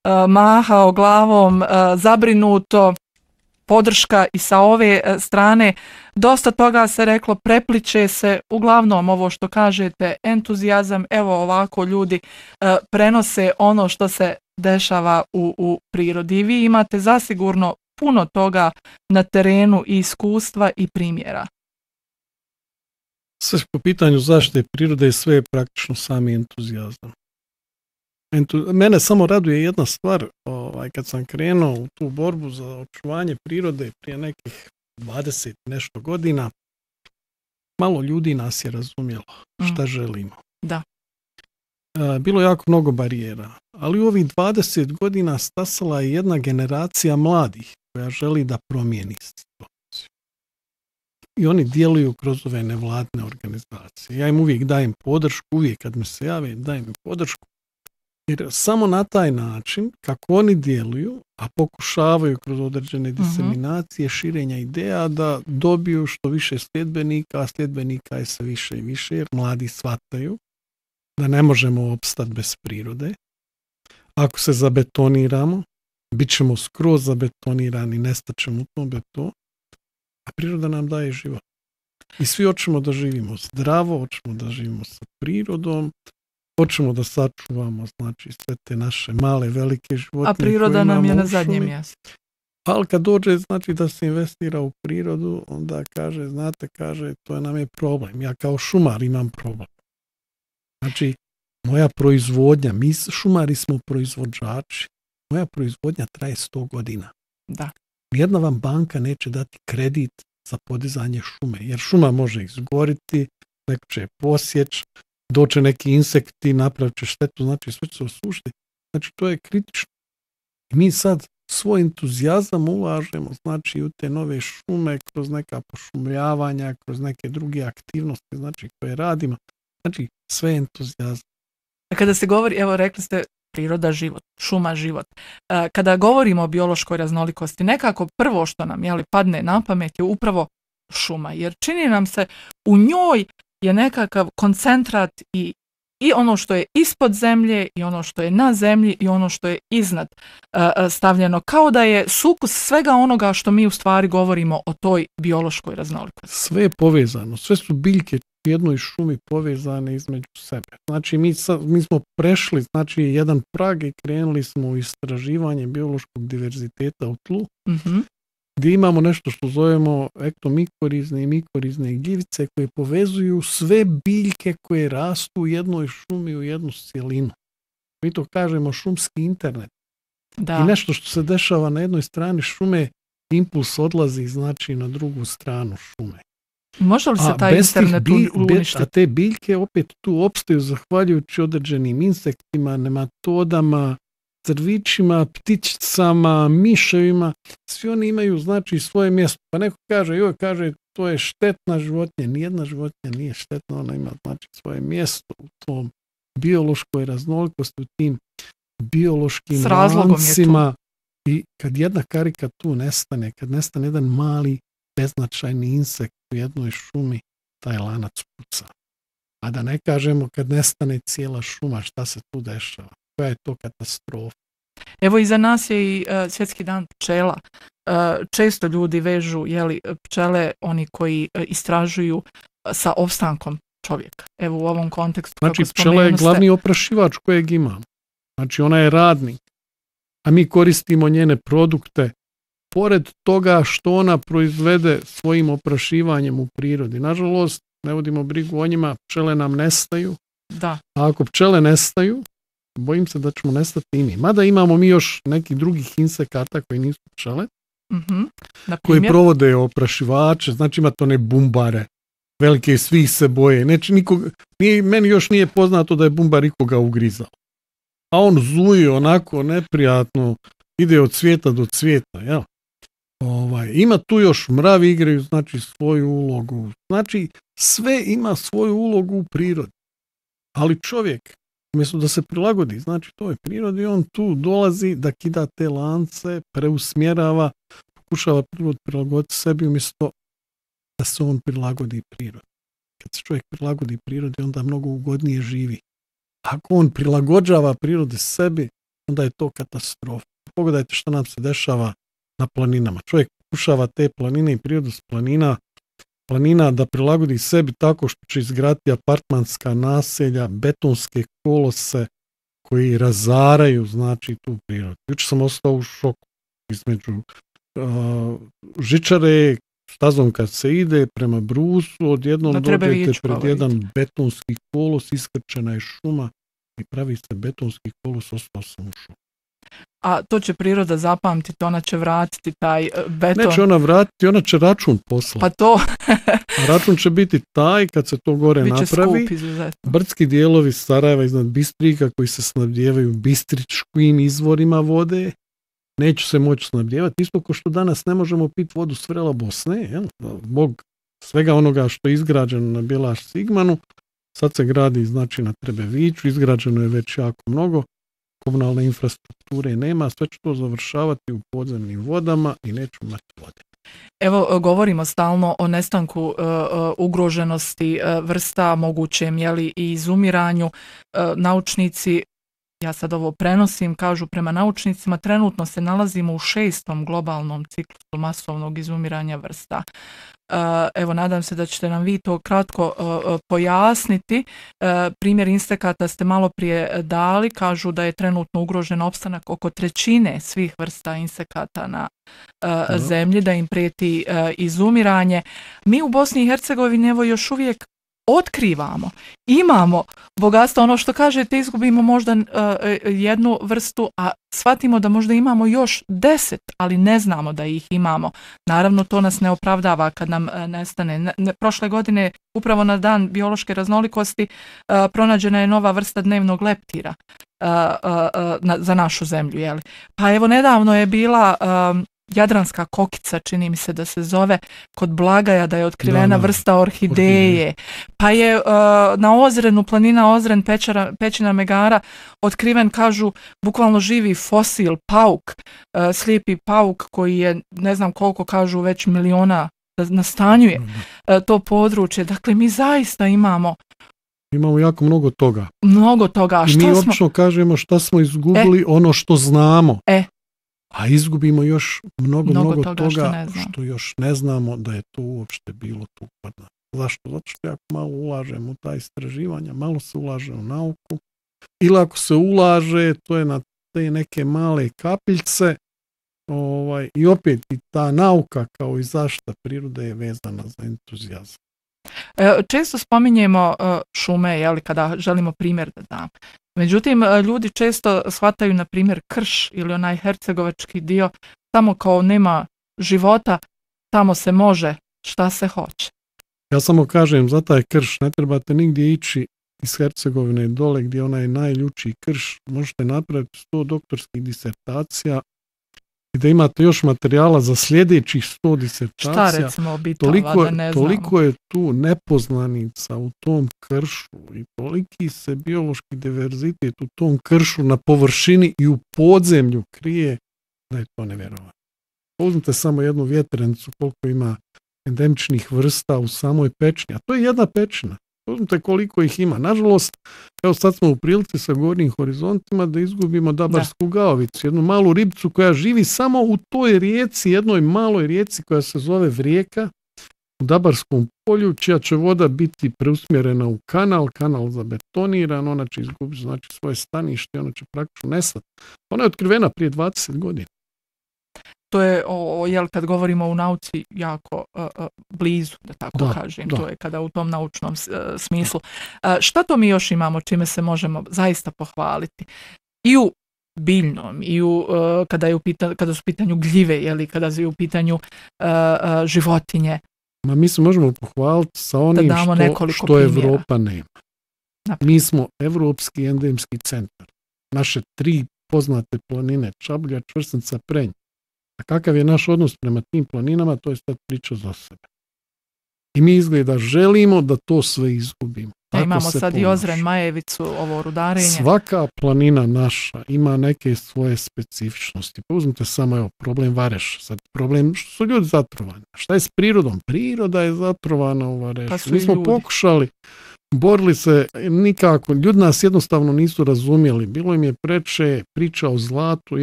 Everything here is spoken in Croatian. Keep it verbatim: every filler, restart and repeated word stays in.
mahao glavom zabrinuto, podrška i sa ove strane. Dosta toga se reklo, prepliče se, uglavnom ovo što kažete, entuzijazam, evo ovako ljudi prenose ono što se dešava u, u prirodi. Vi imate zasigurno puno toga na terenu i iskustva i primjera. Sve po pitanju zaštite prirode sve je praktično sami entuzijazam. Entu, mene samo raduje jedna stvar, ovaj, kad sam krenuo u tu borbu za očuvanje prirode prije nekih dvadeset nešto godina, malo ljudi nas je razumjelo šta mm. želimo. Da. E, bilo je jako mnogo barijera, ali u ovih dvadeset godina stasala je jedna generacija mladih koja želi da promijeni situaciju. I oni djeluju kroz ove nevladne organizacije. Ja im uvijek dajem podršku, uvijek kad me se jave dajem im podršku. Jer samo na taj način, kako oni djeluju, a pokušavaju kroz određene diseminacije, mm-hmm. širenja ideja, da dobiju što više sljedbenika, a sljedbenika je sve više i više, jer mladi shvataju da ne možemo opstati bez prirode. Ako se zabetoniramo, bit ćemo skroz zabetonirani, nestaćemo u tom betonu, a priroda nam daje život. I svi hoćemo da živimo zdravo, hoćemo da živimo sa prirodom, hoćemo da sačuvamo, znači, sve te naše male, velike životinje. A priroda nam je na zadnjem mjestu. Ali kad dođe, znači, da se investira u prirodu, onda kaže, znate, kaže, to je nam je problem. Ja kao šumar imam problem. Znači, moja proizvodnja, mi šumari smo proizvođači, moja proizvodnja traje sto godina. Da. Nijedna vam banka neće dati kredit za podizanje šume, jer šuma može izgoriti, neko će posjeći, doće neki insekti, napravit će štetu, znači sve će se osušiti. Znači to je kritično. I mi sad svoj entuzijazam ulažemo, znači u te nove šume, kroz neka pošumljavanja, kroz neke druge aktivnosti, znači koje radimo. Znači sve je entuzijazam. Kada se govori, evo rekli ste, priroda život, šuma život. Kada govorimo o biološkoj raznolikosti, nekako prvo što nam jeli, padne na pamet je upravo šuma, jer čini nam se u njoj je nekakav koncentrat i, i ono što je ispod zemlje i ono što je na zemlji i ono što je iznad uh, stavljeno, kao da je sukus svega onoga što mi u stvari govorimo o toj biološkoj raznolikosti. Sve je povezano, sve su biljke u jednoj šumi povezane između sebe. Znači mi, sa, mi smo prešli, znači jedan prag i krenuli smo u istraživanje biološkog diverziteta u tlu, mm-hmm. gdje imamo nešto što zovemo ektomikorizne i mikorizne gljivice koje povezuju sve biljke koje rastu u jednoj šumi u jednu cjelinu. Mi to kažemo šumski internet. Da. I nešto što se dešava na jednoj strani šume, impuls odlazi znači na drugu stranu šume. Može li se a taj internet bilj, uništiti? A te biljke opet tu opstaju zahvaljujući određenim insektima, nematodama, crvićima, ptičicama, miševima, svi oni imaju znači svoje mjesto. Pa neko kaže, joj, kaže, to je štetna životinja. Nijedna životinja nije štetna, ona ima znači svoje mjesto u tom biološkoj raznolikosti, u tim biološkim lancima. I kad jedna karika tu nestane, kad nestane jedan mali beznačajni insekt u jednoj šumi, taj lanac puca. A da ne kažemo kad nestane cijela šuma, šta se tu dešava? Koja je to katastrofa? Evo iza nas je i uh, svjetski dan pčela. Uh, često ljudi vežu jeli, pčele, oni koji uh, istražuju uh, sa opstankom čovjeka. Evo u ovom kontekstu. Znači pčela je glavni oprašivač kojeg imam. Znači ona je radnik. A mi koristimo njene produkte pored toga što ona proizvede svojim oprašivanjem u prirodi. Nažalost, ne vodimo brigu o njima, pčele nam nestaju. Da. A ako pčele nestaju, bojim se da ćemo nestati i mi. Mada imamo mi još nekih drugih insekata koji nisu pčele, mm-hmm. koji provode oprašivače, znači imate one bumbare, velike, svih se boje. Znači, nikog, nije, meni još nije poznato da je bumbar ikoga ugrizao. A on zuje onako neprijatno, ide od cvijeta do cvijeta, jel? Ovaj, ima tu još mravi igraju, znači svoju ulogu. Znači, sve ima svoju ulogu u prirodi. Ali čovjek, umjesto da se prilagodi, znači to je prirodi, on tu dolazi da kida te lance, preusmjerava, pokušava prirod prilagoditi sebi umjesto da se on prilagodi prirodi. Kad se čovjek prilagodi prirodi, onda mnogo ugodnije živi. Ako on prilagođava prirode sebi, onda je to katastrofa. Pogledajte što nam se dešava na planinama. Čovjek pokušava te planine i prirodu s planina, planina da prilagodi sebi tako što će izgraditi apartmanska naselja, betonske kolose koji razaraju, znači, tu prirodu. Jučer sam ostao u šoku između uh, žičare, stazom kad se ide prema Brusu, odjednom dođete pred jedan betonski kolos, iskrčena je šuma i pravi se betonski kolos, ostao sam u šoku. A to će priroda zapamtiti, ona će vratiti taj beton. Neće ona vratiti, ona će račun poslati. Pa to. A račun će biti taj kad se to gore Biće napravi. Skup, brdski dijelovi Sarajeva iznad Bistrika koji se snabdijevaju bistričkim izvorima vode, neće se moći snabdijevati. Isto kao što danas ne možemo piti vodu s vrela Bosne, jel? Zbog svega onoga što je izgrađeno na Bjelaš Sigmanu, sad se gradi, znači, na Trebeviću, izgrađeno je već jako mnogo, komunalne infrastrukture nema, sve će to završavati u podzemnim vodama i neću imati vode. Evo, govorimo stalno o nestanku uh, ugroženosti uh, vrsta, mogućem, jeli, i izumiranju. Uh, naučnici, ja sad ovo prenosim, kažu prema naučnicima, trenutno se nalazimo u šestom globalnom ciklusu masovnog izumiranja vrsta. Uh, evo, nadam se da ćete nam vi to kratko uh, pojasniti. Uh, primjer insekata ste malo prije dali, kažu da je trenutno ugrožen opstanak oko trećine svih vrsta insekata na uh, zemlji, da im prijeti uh, izumiranje. Mi u Bosni i Hercegovini evo još uvijek otkrivamo, imamo bogatstvo, ono što kažete, izgubimo možda uh, jednu vrstu, a shvatimo da možda imamo još deset, ali ne znamo da ih imamo. Naravno, to nas ne opravdava kad nam uh, nestane. Ne, ne, prošle godine, upravo na dan biološke raznolikosti, uh, pronađena je nova vrsta dnevnog leptira uh, uh, uh, na, za našu zemlju. Jeli? Pa evo, nedavno je bila um, jadranska kokica, čini mi se da se zove, kod Blagaja, da je otkrivena da, da. vrsta orhideje. Pa je uh, na Ozrenu, planina Ozren, pečara, pećina Megara, otkriven, kažu, bukvalno živi fosil, pauk, uh, slijepi pauk koji je, ne znam koliko, kažu, već miliona nastanjuje uh, to područje. Dakle, mi zaista imamo Imamo jako mnogo toga. Mnogo toga. I šta mi smo... obično kažemo šta smo izgubili, e, ono što znamo. E, A izgubimo još mnogo, mnogo, mnogo toga, toga što, što još ne znamo da je to uopšte bilo tu kod nas. Zašto? Zato što jako malo ulažemo u ta istraživanja, malo se ulaže u nauku. Ili ako se ulaže, to je na te neke male kapiljce. Ovaj, I opet i ta nauka kao i zaštita prirode je vezana za entuzijazam. Često spominjemo šume, jeli, kada želimo primjer da dam. Međutim, ljudi često shvataju, na primjer, krš ili onaj hercegovački dio, tamo kao nema života, tamo se može šta se hoće. Ja samo kažem, za taj krš ne trebate nigdje ići iz Hercegovine dole gdje onaj najljučiji krš, možete napraviti sto doktorskih disertacija i da imate još materijala za sljedećih sto disertacija. Šta recimo obitava, toliko, da ne znamo. Toliko je tu nepoznanica u tom kršu i toliki se biološki diverzitet u tom kršu na površini i u podzemlju krije da je to nevjerovatno. Uzmite samo jednu vjetrenicu koliko ima endemičnih vrsta u samoj pećini, a to je jedna pećina. Uzmite koliko ih ima. Nažalost, evo sad smo u prilici sa gornjim horizontima da izgubimo dabarsku gaovicu, jednu malu ribicu koja živi samo u toj rijeci, jednoj maloj rijeci koja se zove Vrijeka, u Dabarskom polju, čija će voda biti preusmjerena u kanal, kanal zabetoniran, ona će izgubiti, znači, svoje stanište, ona će praktično nestati. Ona je otkrivena prije dvadeset godina. To je, o, jel, kad govorimo u nauci, jako uh, uh, blizu, da tako da, kažem. Da. To je kada u tom naučnom uh, smislu. Uh, šta to mi još imamo, čime se možemo zaista pohvaliti? I u biljnom, i u, uh, kada, je u pita, kada su u pitanju gljive, jeli, kada su u pitanju uh, uh, životinje. Ma mi se možemo pohvaliti sa onim što, što Evropa nema. Naprijed. Mi smo Evropski endemski centar. Naše tri poznate planine, Čablja, Čvrsnica, Prenj. A kakav je naš odnos prema tim planinama, to je sad priča za sebe. I mi izgleda želimo da to sve izgubimo. E, imamo se sad i ponaša. Ozren, Majevicu, ovo rudarenje. Svaka planina naša ima neke svoje specifičnosti. Pa uzmite samo evo, problem Vareša. Sad problem što su ljudi zatrovani. Šta je s prirodom? Priroda je zatrovana u Varešu. Pa su Mi i smo ljudi. pokušali, borili se nikako. Ljudi nas jednostavno nisu razumjeli. Bilo im je preče priča o zlatu.